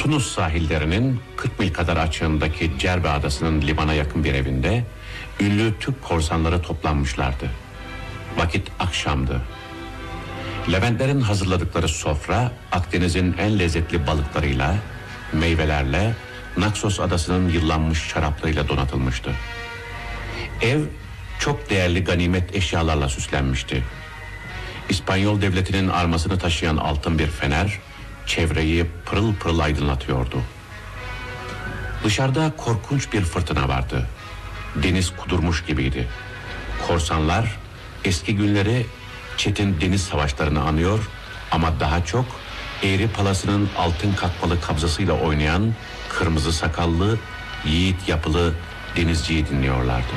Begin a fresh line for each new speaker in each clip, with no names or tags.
Tunus sahillerinin 40 mil kadar açığındaki Cerbe Adası'nın limana yakın bir evinde ünlü Türk korsanları toplanmışlardı. Vakit akşamdı. Leventlerin hazırladıkları sofra Akdeniz'in en lezzetli balıklarıyla, meyvelerle, Naxos adasının yıllanmış şaraplarıyla donatılmıştı. Ev çok değerli ganimet eşyalarla süslenmişti. İspanyol devletinin armasını taşıyan altın bir fener çevreyi pırıl pırıl aydınlatıyordu. Dışarıda korkunç bir fırtına vardı. Deniz kudurmuş gibiydi. Korsanlar eski günleri çetin deniz savaşlarını anıyor ama daha çok Eğri Palası'nın altın katmalı kabzasıyla oynayan kırmızı sakallı, yiğit yapılı denizciyi dinliyorlardı.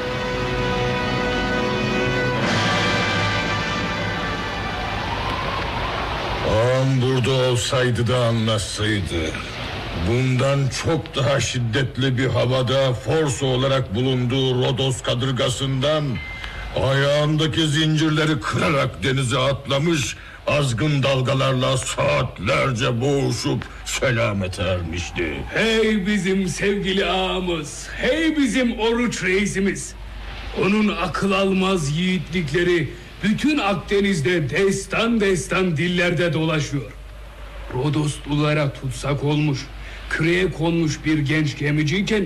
Ağam burada olsaydı da anlatsaydı. Bundan çok daha şiddetli bir havada forso olarak bulunduğu Rodos kadırgasından ayağındaki zincirleri kırarak denize atlamış, azgın dalgalarla saatlerce boğuşup selamete ermişti.
Hey bizim sevgili ağamız, hey bizim Oruç reisimiz. Onun akıl almaz yiğitlikleri bütün Akdeniz'de destan destan dillerde dolaşıyor. Rodoslulara tutsak olmuş, küreye konmuş bir genç gemiciyken